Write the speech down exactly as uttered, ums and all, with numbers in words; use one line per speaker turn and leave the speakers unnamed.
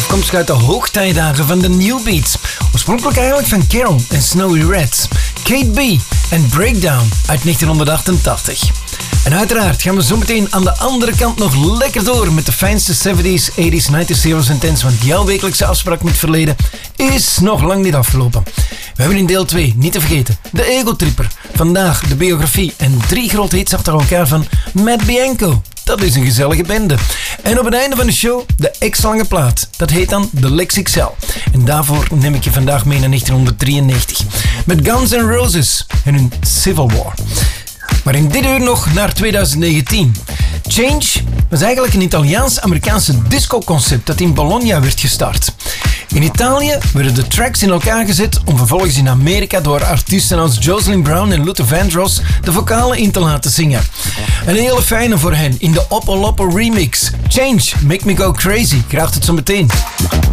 afkomstig uit de hoogtijdagen van de New Beats. Oorspronkelijk eigenlijk van Carol en Snowy Reds. Kate B en Breakdown uit negentien achtentachtig. En uiteraard gaan we zo meteen aan de andere kant nog lekker door met de fijnste zeventies, tachtiger, negentiger, zero's en tens. Want jouw wekelijkse afspraak met het verleden is nog lang niet afgelopen. We hebben in deel twee, niet te vergeten, de Ego Tripper. Vandaag de biografie en drie grote hits achter elkaar van Matt Bianco. Dat is een gezellige bende. En op het einde van de show de extra-lange plaat. Dat heet dan de Lex X L. En daarvoor neem ik je vandaag mee naar negentien drieënnegentig. Met Guns N' Roses en hun Civil War. Maar in dit uur nog naar twintig negentien. Change was eigenlijk een Italiaans-Amerikaanse disco-concept dat in Bologna werd gestart. In Italië werden de tracks in elkaar gezet om vervolgens in Amerika door artiesten als Jocelyn Brown en Luther Vandross de vocalen in te laten zingen. Een hele fijne voor hen in de Oppo Loppo remix. Change, Make Me Go Crazy. Krijgt het zo meteen.